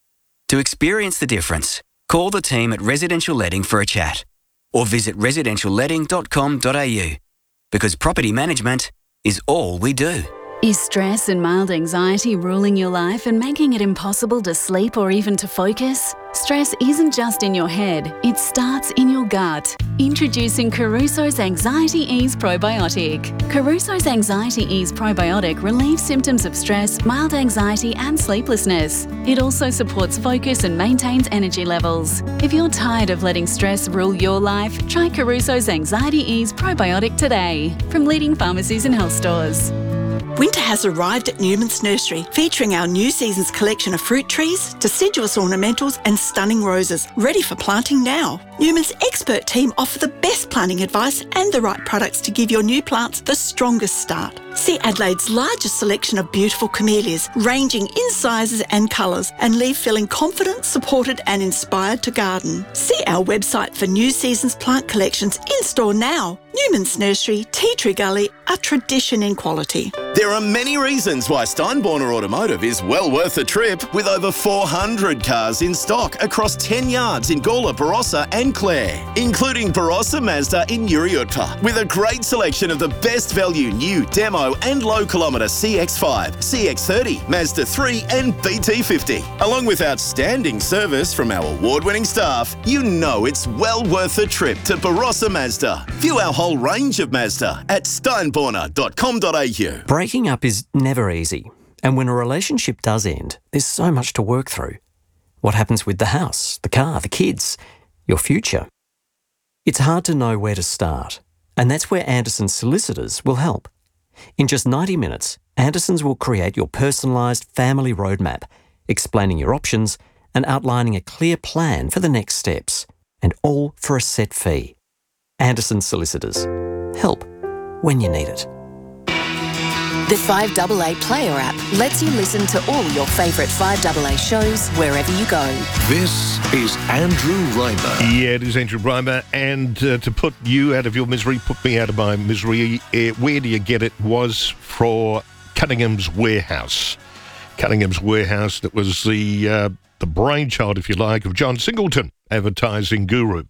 To experience the difference, call the team at Residential Letting for a chat or visit residential letting dot com dot a u because property management is all we do. Is stress and mild anxiety ruling your life and making it impossible to sleep or even to focus? Stress isn't just in your head, it starts in your gut. Introducing Caruso's Anxiety Ease Probiotic. Caruso's Anxiety Ease Probiotic relieves symptoms of stress, mild anxiety and sleeplessness. It also supports focus and maintains energy levels. If you're tired of letting stress rule your life, try Caruso's Anxiety Ease Probiotic today from leading pharmacies and health stores. Winter has arrived at Newman's Nursery, featuring our new season's collection of fruit trees, deciduous ornamentals and stunning roses, ready for planting now. Newman's expert team offer the best planting advice and the right products to give your new plants the strongest start. See Adelaide's largest selection of beautiful camellias, ranging in sizes and colours, and leave feeling confident, supported and inspired to garden. See our website for new season's plant collections in store now. Newman's Nursery, Tea Tree Gully, a tradition in quality. There are many reasons why Steinborner Automotive is well worth a trip, with over four hundred cars in stock across ten yards in Gawler, Barossa and Clare, including Barossa Mazda in Uriutpa, with a great selection of the best value new, demo and low kilometre C X five, C X thirty, Mazda three and B T fifty. Along with outstanding service from our award-winning staff, you know it's well worth a trip to Barossa Mazda. View our whole range of Mazda at steinborner dot com dot a u. Breaking up is never easy, and when a relationship does end, there's so much to work through. What happens with the house, the car, the kids, your future? It's hard to know where to start, and that's where Anderson's solicitors will help. In just ninety minutes, Anderson's will create your personalised family roadmap, explaining your options and outlining a clear plan for the next steps, and all for a set fee. Anderson's Solicitors. Help when you need it. The five A A Player app lets you listen to all your favourite five A A shows wherever you go. This is Andrew Reimer. Yeah, it is Andrew Reimer. And uh, to put you out of your misery, put me out of my misery, uh, Where Do You Get It was for Cunningham's Warehouse. Cunningham's Warehouse, that was the... Uh, the brainchild, if you like, of John Singleton advertising guru.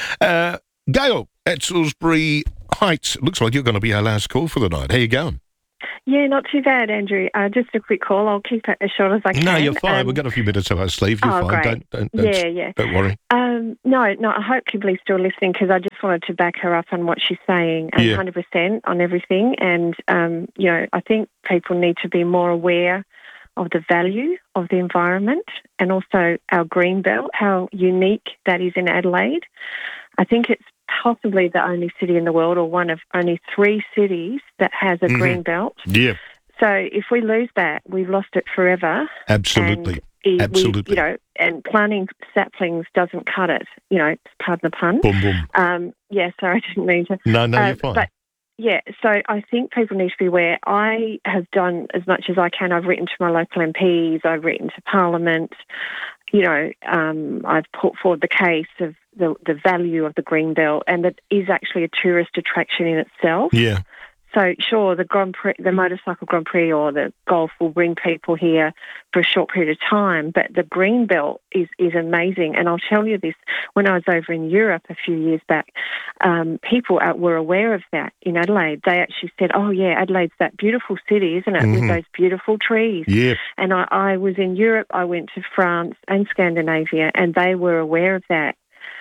Uh, Gail at Salisbury Heights. It looks like you're going to be our last call for the night. How you going? Yeah, not too bad, Andrew. Uh, just a quick call. I'll keep it as short as I can. No, you're fine. Um, We've got a few minutes up our sleeve. You're oh, fine. great. Don't, don't, don't, yeah, yeah. Don't worry. Um, no, no, I hope Kimberly's still listening because I just wanted to back her up on what she's saying and Yeah. one hundred percent on everything. And, um, you know, I think people need to be more aware of the value of the environment and also our green belt, how unique that is in Adelaide. I think it's possibly the only city in the world or one of only three cities that has a Mhm. green belt. Yeah, So if we lose that, we've lost it forever. absolutely. And Absolutely. We, you know, and planting saplings doesn't cut it. You know, pardon the pun. Boom, boom. Um, yeah, sorry, I didn't mean to. No, no, Uh, you're fine. But yeah, so I think people need to be aware. I have done as much as I can. I've written to my local M Ps. I've written to Parliament. You know, um, I've put forward the case of the, the value of the green belt, and that is actually a tourist attraction in itself. Yeah. So sure, the Grand Prix, the motorcycle Grand Prix or the golf will bring people here for a short period of time, but the green belt is, is amazing. And I'll tell you this, when I was over in Europe a few years back, um, people out were aware of that in Adelaide. They actually said, oh yeah, Adelaide's that beautiful city, isn't it, Mhm. with those beautiful trees. Yeah. And I, I was in Europe, I went to France and Scandinavia, and they were aware of that.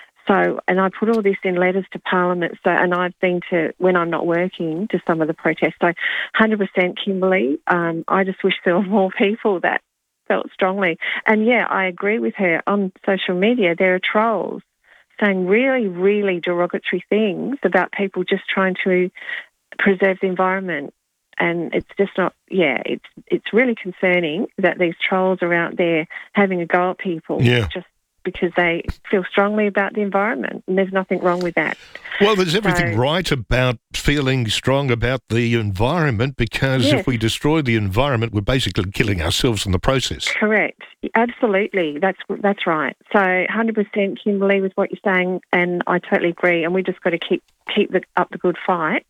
So, and I put all this in letters to Parliament. So, and I've been to, when I'm not working, to some of the protests. So, one hundred percent, Kimberly. Um, I just wish there were more people that felt strongly. And yeah, I agree with her. On social media, there are trolls saying really, really derogatory things about people just trying to preserve the environment. And it's just not, yeah, it's it's really concerning that these trolls are out there having a go at people. Yeah. Just because they feel strongly about the environment, and there's nothing wrong with that. Well, there's everything So- right about feeling strong about the environment, because Yes. if we destroy the environment, we're basically killing ourselves in the process. Correct. Absolutely. That's that's right. So one hundred percent, Kimberly, with what you're saying, and I totally agree, and we just got to keep keep the, up the good fight.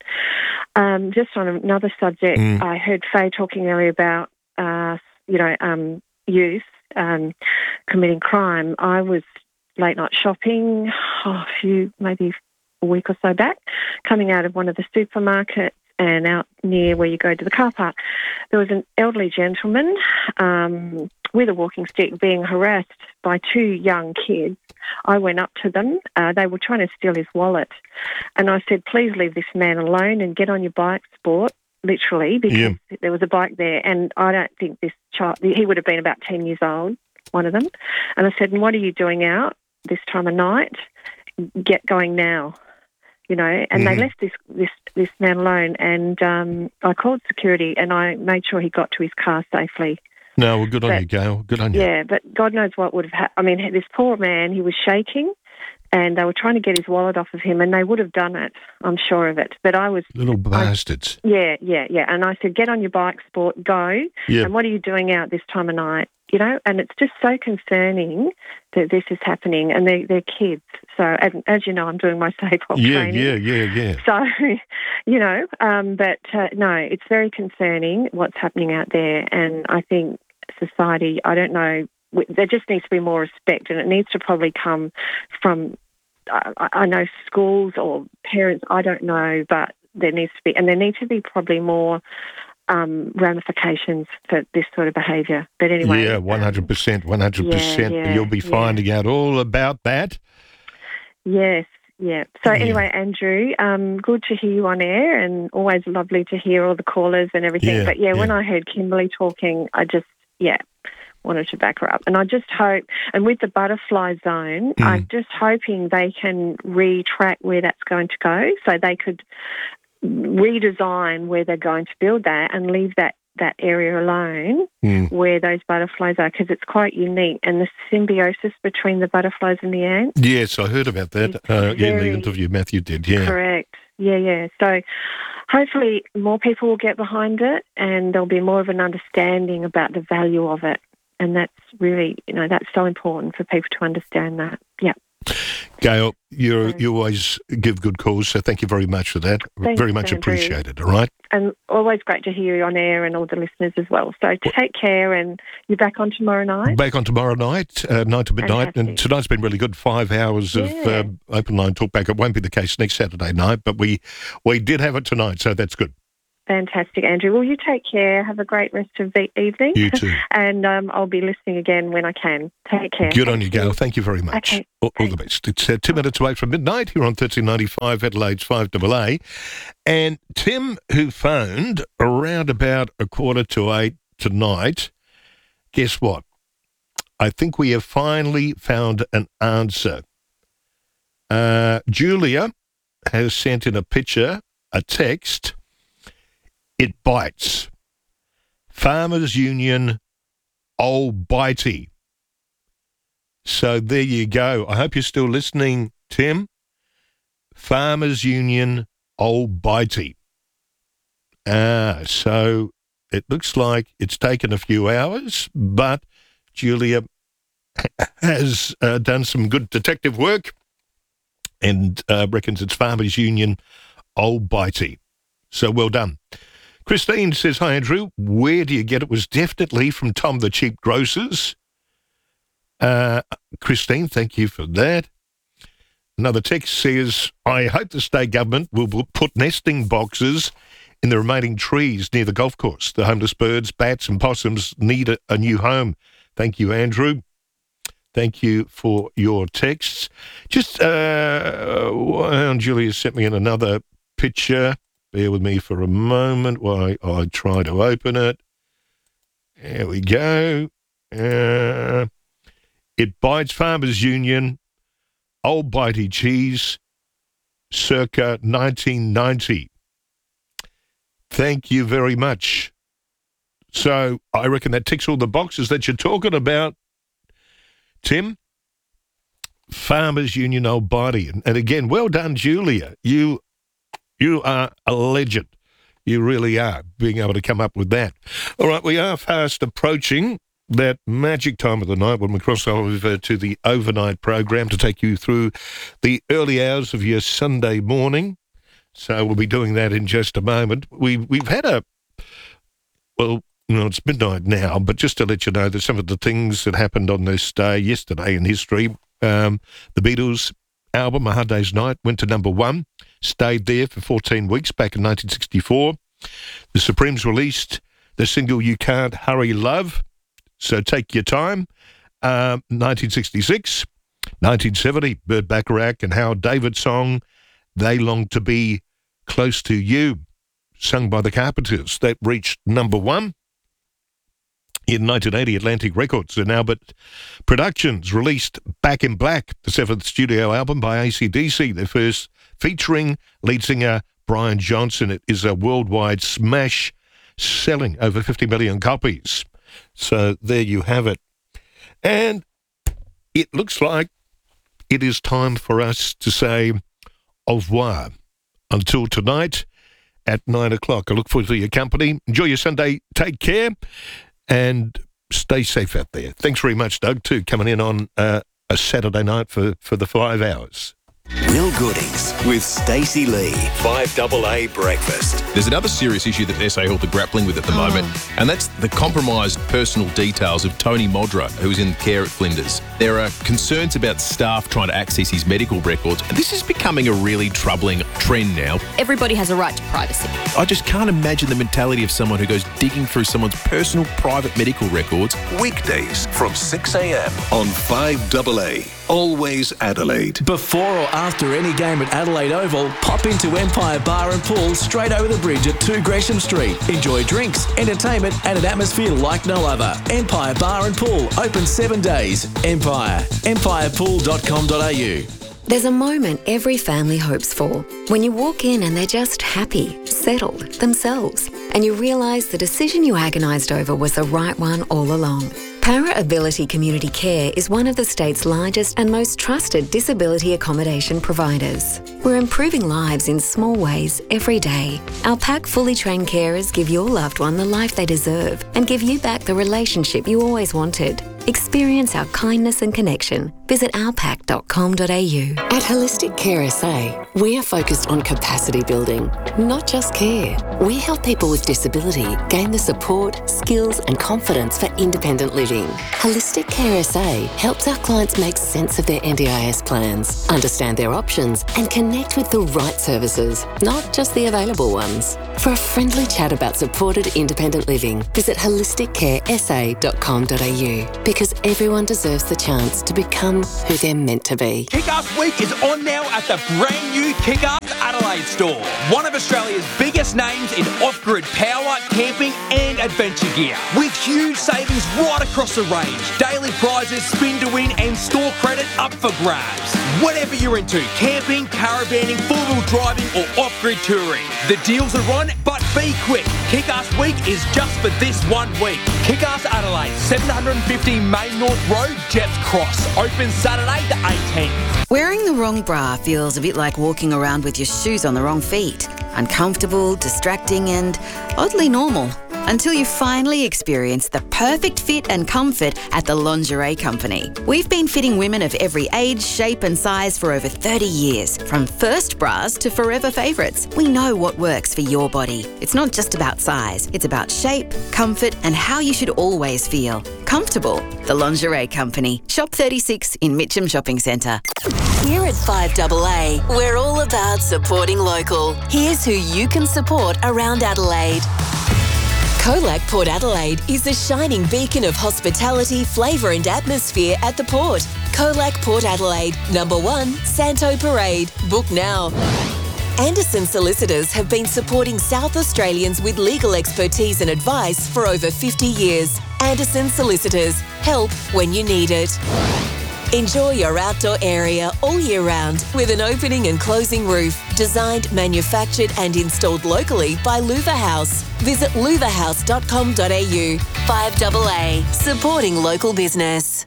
Um, just on another subject, Mm. I heard Faye talking earlier about, uh, you know, um, youth um, committing crime. I was late night shopping oh, a few, maybe a week or so back, coming out of one of the supermarkets and out near where you go to the car park. There was an elderly gentleman um, with a walking stick being harassed by two young kids. I went up to them. Uh, they were trying to steal his wallet. And I said, please leave this man alone and get on your bike, sport, literally, because Yeah. there was a bike there. And I don't think this child, he would have been about ten years old, one of them. And I said, and what are you doing out this time of night? Get going now. You know, and they Mhm. left this, this, this man alone. And um, I called security and I made sure he got to his car safely. No, well, good on But- you, Gail. Good on you. Yeah, but God knows what would have happened. I mean, this poor man, he was shaking and they were trying to get his wallet off of him, and they would have done it, I'm sure of it. But I was... Little bastards. Yeah, yeah, yeah. And I said, get on your bike, sport, go. Yeah. And what are you doing out this time of night? You know, and it's just so concerning that this is happening, and they're, they're kids. So, as, as you know, I'm doing my safe op Yeah, training. yeah, yeah, yeah. So, you know, um, but uh, no, it's very concerning what's happening out there. And I think society, I don't know, w- there just needs to be more respect, and it needs to probably come from, I, I know, schools or parents, I don't know, but there needs to be, and there need to be probably more um, ramifications for this sort of behaviour. But anyway. Yeah, one hundred percent, one hundred percent. Yeah, yeah, You'll be yeah. finding out all about that. Yes, yeah. So Yeah. anyway, Andrew, um, good to hear you on air, and always lovely to hear all the callers and everything. Yeah, but yeah, when yeah. I heard Kimberly talking, I just, yeah, wanted to back her up. And I just hope, and with the butterfly zone, Mm. I'm just hoping they can retrack where that's going to go, so they could redesign where they're going to build that and leave that that area alone Mm. where those butterflies are, because it's quite unique, and the symbiosis between the butterflies and the ants. Yes, I heard about that uh, yeah, in the very interview Matthew did. Yeah. Correct. Yeah, yeah. So hopefully more people will get behind it, and there'll be more of an understanding about the value of it. And that's really, you know, that's so important for people to understand that. Yeah. Gail, you you always give good calls, so thank you very much for that. Thanks, very much Andrew. appreciated, all right? and always great to hear you on air and all the listeners as well. So take care, and you're back on tomorrow night? Back on tomorrow night, uh, nine to midnight. Fantastic. And tonight's been really good, five hours of Yeah. uh, open line talkback. It won't be the case next Saturday night, but we, we did have it tonight, so that's good. Fantastic, Andrew. Well, you take care. Have a great rest of the evening. You too. And um, I'll be listening again when I can. Take care. Good on you, Gail. Thank you very much. Okay. All, all the best. It's uh, two minutes away from midnight here on thirteen ninety-five Adelaide's five double A. And Tim, who phoned around about a quarter to eight tonight, guess what? I think we have finally found an answer. Uh, Julia has sent in a picture, a text. It bites. Farmers Union, old bitey. So there you go. I hope you're still listening, Tim. Farmers Union, old bitey. Ah, so it looks like it's taken a few hours, but Julia has uh, done some good detective work and uh, reckons it's Farmers Union, old bitey. So well done. Christine says, hi, Andrew. Where do you get it? It was definitely from Tom the Cheap Grocers. Uh, Christine, thank you for that. Another text says, I hope the state government will put nesting boxes in the remaining trees near the golf course. The homeless birds, bats and possums need a, a new home. Thank you, Andrew. Thank you for your texts. Just, uh, well, Julia sent me in another picture. Bear with me for a moment while I try to open it. There we go. Uh, it bites Farmers Union, old bitey cheese, circa nineteen ninety. Thank you very much. So I reckon that ticks all the boxes that you're talking about, Tim. Farmers Union, old bitey. And, and again, well done, Julia. You You are a legend. You really are, being able to come up with that. All right, we are fast approaching that magic time of the night when we cross over to the overnight program to take you through the early hours of your Sunday morning. So we'll be doing that in just a moment. We, we've had a, well, you know, it's midnight now, but just to let you know that some of the things that happened on this day, yesterday in history, um, the Beatles album, A Hard Day's Night, went to number one, stayed there for fourteen weeks back in nineteen sixty-four. The Supremes released the single You Can't Hurry Love, so take your time. Um, nineteen sixty-six, nineteen seventy, Burt Bacharach and Howard David's song, They Long to Be Close to You, sung by the Carpenters. That reached number one. In nineteen eighty, Atlantic Records and Albert Productions released Back in Black, the seventh studio album by A C D C, their first featuring lead singer Brian Johnson. It is a worldwide smash, selling over fifty million copies. So there you have it. And it looks like it is time for us to say au revoir until tonight at nine o'clock. I look forward to your company. Enjoy your Sunday. Take care. And stay safe out there. Thanks very much, Doug, too, coming in on uh, a Saturday night for, for the five hours. Will Goodings with Stacey Lee. five double A Breakfast. There's another serious issue that S A Health are grappling with at the moment, and that's the compromised personal details of Tony Modra, who's in care at Flinders. There are concerns about staff trying to access his medical records, and this is becoming a really troubling trend now. Everybody has a right to privacy. I just can't imagine the mentality of someone who goes digging through someone's personal private medical records. Weekdays from six a.m. on five double A. Always Adelaide. Before or after any game at Adelaide Oval, pop into Empire Bar and Pool straight over the bridge at two Gresham Street. Enjoy drinks, entertainment and an atmosphere like no other. Empire Bar and Pool, open seven days. Empire, empire pool dot com dot a u. There's a moment every family hopes for. When you walk in and they're just happy, settled, themselves, and you realise the decision you agonised over was the right one all along. Para Ability Community Care is one of the state's largest and most trusted disability accommodation providers. We're improving lives in small ways every day. Our pack fully trained carers give your loved one the life they deserve and give you back the relationship you always wanted. Experience our kindness and connection. Visit our pack dot com dot a u. At Holistic Care S A, we are focused on capacity building, not just care. We help people with disability gain the support, skills and confidence for independent living. Holistic Care S A helps our clients make sense of their N D I S plans, understand their options and connect with the right services, not just the available ones. For a friendly chat about supported independent living, visit holistic care s a dot com dot a u, because everyone deserves the chance to become who they're meant to be. Kick-Ass Week is on now at the brand new Kick-Ass Adelaide store. One of Australia's biggest names in off-grid power, camping and adventure gear. With huge savings right across the range. Daily prizes, spin to win and store credit up for grabs. Whatever you're into, camping, caravanning, four-wheel driving or off-grid touring. The deals are on, but be quick. Kick-Ass Week is just for this one week. Kick-Ass Adelaide, seven fifty Main North Road, Jets Cross. Open Saturday the eighteenth. Wearing the wrong bra feels a bit like walking around with your shoes on the wrong feet. Uncomfortable, distracting and oddly normal. Until you finally experience the perfect fit and comfort at the Lingerie Company. We've been fitting women of every age, shape and size for over thirty years. From first bras to forever favourites, we know what works for your body. It's not just about size, it's about shape, comfort and how you should always feel. Comfortable. The Lingerie Company. Shop thirty-six in Mitcham Shopping Centre. Here at five A A, we're all about supporting local. Here's who you can support around Adelaide. Colac Port Adelaide is the shining beacon of hospitality, flavour and atmosphere at the port. Colac Port Adelaide, number one, Santo Parade. Book now. Anderson Solicitors have been supporting South Australians with legal expertise and advice for over fifty years. Anderson Solicitors. Help when you need it. Enjoy your outdoor area all year round with an opening and closing roof. Designed, manufactured and installed locally by Louver House. Visit louver house dot com dot a u. five A A, supporting local business.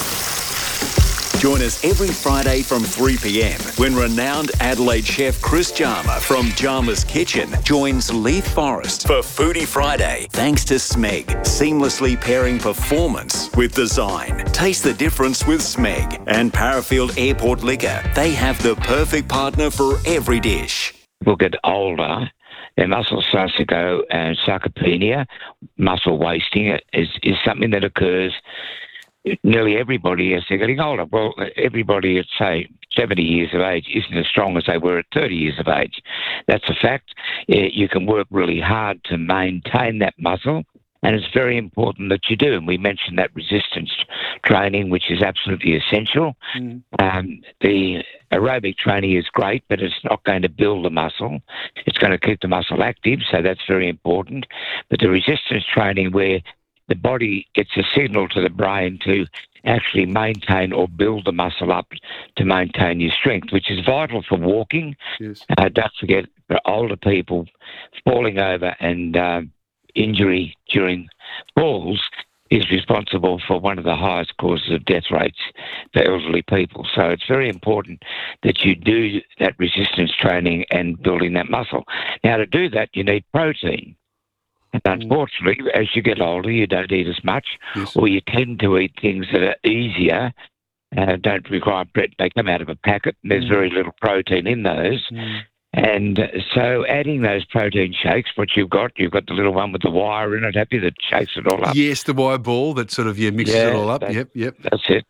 Join us every Friday from three p.m. when renowned Adelaide chef Chris Jarma from Jarma's Kitchen joins Leith Forrest for Foodie Friday. Thanks to Smeg, seamlessly pairing performance with design. Taste the difference with Smeg and Parafield Airport Liquor. They have the perfect partner for every dish. People get older, their muscles start to go, and sarcopenia, muscle wasting, is, is something that occurs nearly everybody as they're getting older. Well, everybody at, say, seventy years of age isn't as strong as they were at thirty years of age. That's a fact. You can work really hard to maintain that muscle, and it's very important that you do. And we mentioned that resistance training, which is absolutely essential. Mm. Um, the aerobic training is great, but it's not going to build the muscle. It's going to keep the muscle active, so that's very important. But the resistance training, where the body gets a signal to the brain to actually maintain or build the muscle up to maintain your strength, which is vital for walking. Yes. Uh, don't forget, for older people, falling over and uh, injury during falls is responsible for one of the highest causes of death rates for elderly people. So it's very important that you do that resistance training and building that muscle. Now, to do that, you need protein. And unfortunately, as you get older, you don't eat as much, yes. or you tend to eat things that are easier, uh, don't require bread. They come out of a packet, and there's mm. very little protein in those. Mm. And so adding those protein shakes, what you've got, you've got the little one with the wire in it, have you, that shakes it all up? Yes, the wire ball that sort of, yeah, mixes yeah, it all up. That, yep, yep. That's it.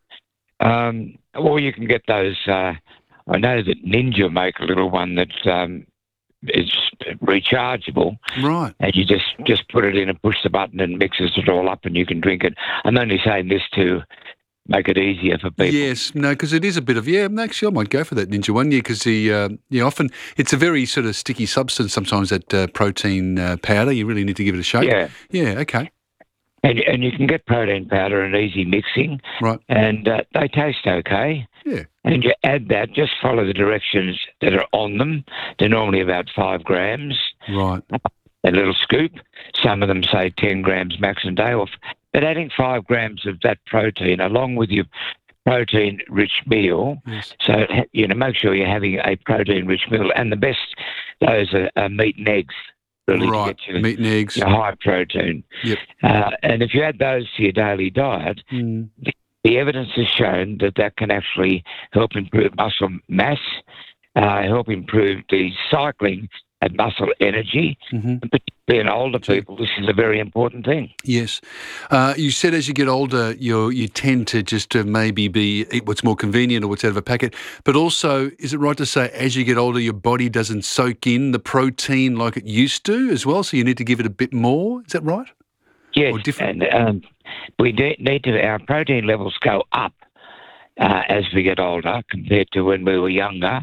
Um, or you can get those, uh, I know that Ninja make a little one that... Um, it's rechargeable. Right. And you just, just put it in and push the button and mixes it all up and you can drink it. I'm only saying this to make it easier for people. Yes, no, because it is a bit of, yeah, actually I might go for that Ninja one, yeah, because the, uh, yeah, often it's a very sort of sticky substance sometimes, that uh, protein uh, powder. You really need to give it a shake. Yeah. Yeah, okay. And, and you can get protein powder and easy mixing. Right. And uh, they taste okay. Yeah. And you add that, just follow the directions that are on them. They're normally about five grams. Right. A little scoop. Some of them say ten grams max a day off. But adding five grams of that protein along with your protein-rich meal, yes. so, you know, make sure you're having a protein-rich meal. And the best, those are, are meat and eggs. really, Right, to get your, meat and eggs. your high protein. Yep. Uh, and if you add those to your daily diet, Mm. the, the evidence has shown that that can actually help improve muscle mass, uh, help improve the cycling of muscle energy, Mm-hmm. and particularly in older people, this is a very important thing. Yes. Uh, you said as you get older, you you tend to just to maybe be eat what's more convenient or what's out of a packet. But also, is it right to say as you get older, your body doesn't soak in the protein like it used to as well? So you need to give it a bit more. Is that right? Yes, and um, we de- need to, our protein levels go up uh, as we get older compared to when we were younger,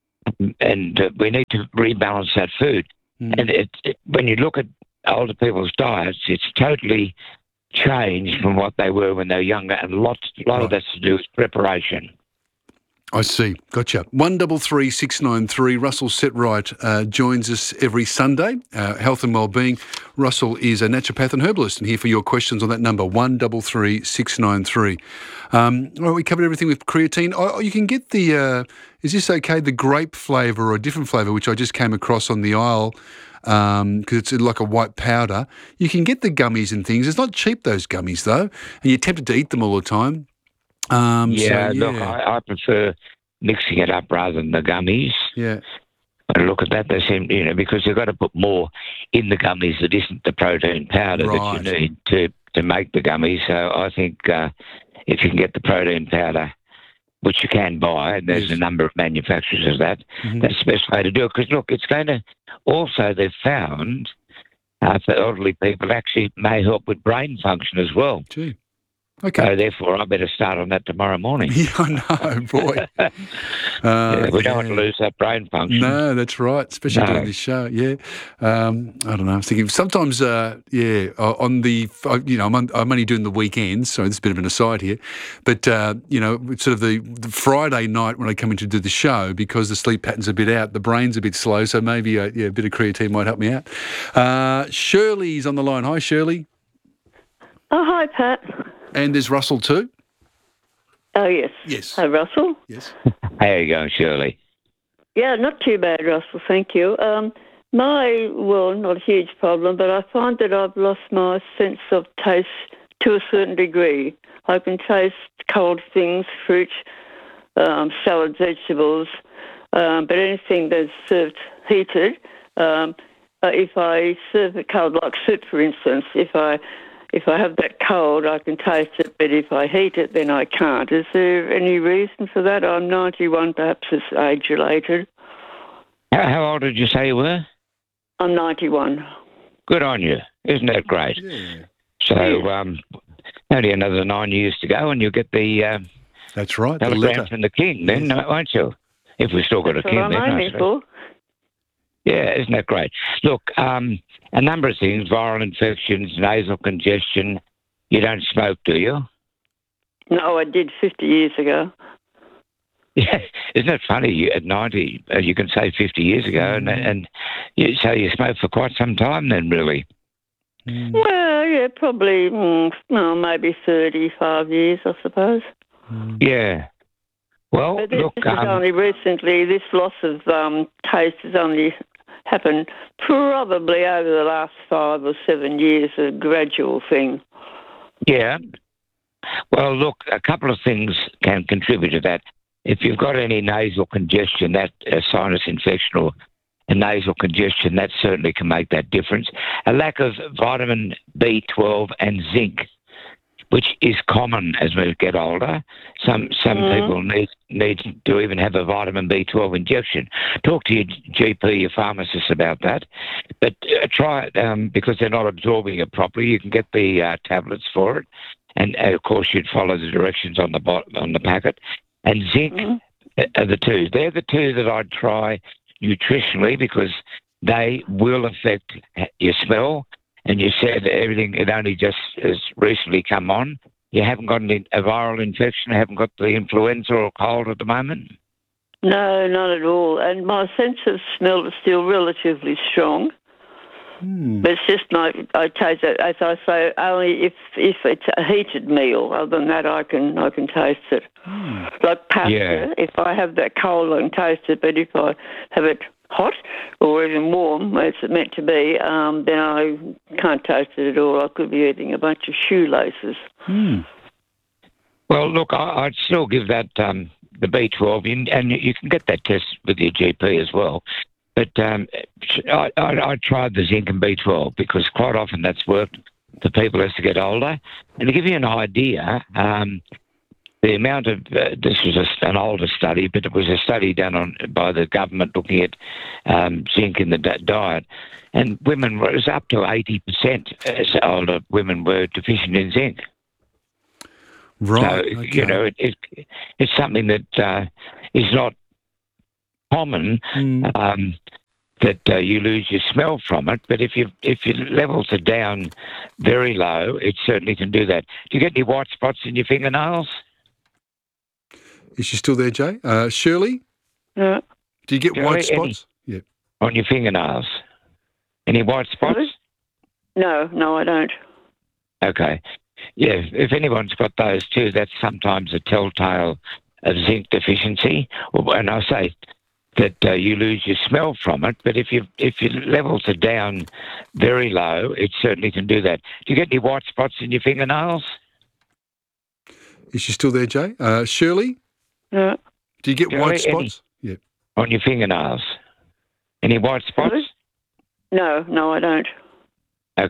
and uh, we need to rebalance that food. Mm. And it, it, when you look at older people's diets, it's totally changed from what they were when they were younger, and lots, a lot of that's to do with preparation. I see. Gotcha. One double three six nine three. Russell Setright uh, joins us every Sunday. Uh, health and wellbeing. Russell is a naturopath and herbalist, and here for your questions on that number one double three six nine three. Um, well, we covered everything with creatine. Oh, you can get the. Uh, is this okay? The grape flavour or a different flavour, which I just came across on the aisle. Because um, it's like a white powder. You can get the gummies and things. It's not cheap, those gummies, though, and you're tempted to eat them all the time. Um, yeah, so, yeah, look, I, I prefer mixing it up rather than the gummies. Yeah. I look at that, they seem, you know, because you've got to put more in the gummies that isn't the protein powder Right. that you need to, to make the gummies. So I think uh, if you can get the protein powder, which you can buy, and there's Yes. a number of manufacturers of that, Mhm. that's the best way to do it. Because, look, it's going to, also they've found uh, for elderly people actually may help with brain function as well. Gee. Okay. So therefore, I better start on that tomorrow morning. Yeah, I know, boy. Uh, Yeah, we don't want yeah. to lose that brain function. No, that's right, especially No. doing this show. Yeah, um, I don't know. I was thinking sometimes, uh, yeah, uh, on the, uh, you know, I'm, on, I'm only doing the weekends, so this is a bit of an aside here, but uh, you know, sort of the, the Friday night when I come in to do the show, because the sleep pattern's a bit out, the brain's a bit slow, so maybe uh, yeah, a bit of creatine might help me out. Uh, Shirley's on the line. Hi, Shirley. Oh, hi, Pat. And there's Russell too. Oh, yes. Yes. Hi, Russell. Yes. How are you going, Shirley? Yeah, not too bad, Russell, thank you. Um, my, well, not a huge problem, but I find that I've lost my sense of taste to a certain degree. I can taste cold things, fruit, um, salad, vegetables, um, but anything that's served heated, um, uh, if I serve it cold, like soup, for instance, if I if I have that cold, I can taste it, but if I heat it, then I can't. Is there any reason for that? I'm ninety-one, perhaps it's age-related. How, how old did you say you were? I'm ninety-one. Good on you. Isn't that great? Yeah. So um, only another nine years to go and you'll get the um, That's right, the telegram letter. from the King then, won't you? If we've still got That's a what King I'm then. I aiming suppose. for. Yeah, isn't that great? Look, um, a number of things, viral infections, nasal congestion. You don't smoke, do you? No, I did fifty years ago. Yeah, isn't it funny? You, at ninety, uh, you can say fifty years ago, and, and you, so you smoked for quite some time then, really. Well, yeah, probably, mm, no, maybe thirty-five years, I suppose. Yeah. Well, But this, look, this is um, only recently, this loss of um, taste has only happened probably over the last five or seven years, a gradual thing. yeah. Well, look, a couple of things can contribute to that. If you've got any nasal congestion, that uh, sinus infection or a nasal congestion, that certainly can make that difference. A lack of vitamin B twelve and zinc, which is common as we get older. Some some Mhm. people need need to even have a vitamin B twelve injection. Talk to your G P, your pharmacist about that. But uh, try it um, because they're not absorbing it properly. You can get the uh, tablets for it, and uh, of course you'd follow the directions on the bot- on the packet. And zinc are the two. They're the two that I'd try nutritionally because they will affect your smell. And you said everything, it only just has recently come on. You haven't got any, a viral infection, haven't got the influenza or cold at the moment? No, not at all. And my sense of smell is still relatively strong. But it's just like I taste it, as I say, only if if it's a heated meal. Other than that, I can I can taste it. Like pasta, Yeah. if I have that cold, I can taste it. But if I have it hot or even warm, as it's meant to be, um, then I can't taste it at all. I could be eating a bunch of shoelaces. Hmm. Well, look, I, I'd still give that um, the B twelve, in, and you can get that test with your G P as well. But um, I, I, I tried the zinc and B twelve because quite often that's worked for people as they get older. And to give you an idea, um, the amount of, uh, this was a, an older study, but it was a study done on by the government looking at um, zinc in the di- diet, and women, it was up to eighty percent as older women were deficient in zinc. Right. So, okay. you know, it, it, it's something that uh, is not common, Mm. um, that uh, you lose your smell from it, but if you if your levels are down very low, it certainly can do that. Do you get any white spots in your fingernails? Is she still there, Jay? Uh, Shirley? Yeah. Do you get Shirley, white any- spots? Yeah. On your fingernails? Any white spots? No, no, I don't. Okay. Yeah, if anyone's got those too, that's sometimes a telltale of zinc deficiency. And I say that uh, you lose your smell from it, but if you if your levels are down very low, it certainly can do that. Do you get any white spots in your fingernails? Is she still there, Jay? Uh, Shirley? Yeah. Do you get Shirley, white any- spots? Yeah. On your fingernails? Any white spots? No, no, I don't.